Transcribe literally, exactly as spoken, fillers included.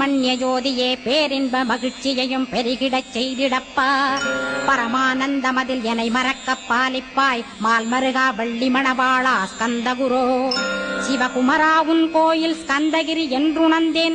சுப்பிரமணிய ஜோதியே பேரின்ப மகிழ்ச்சியையும் பெருகிடச் செய்திடப்பா. பரமானந்தமதில் எனை மறக்கப் பாலிப்பாய் மால் மருகா வள்ளி மணவாளா ஸ்கந்தகுரோ. சிவகுமரா உன் கோயில் ஸ்கந்தகிரி என்றுணர்ந்தேன்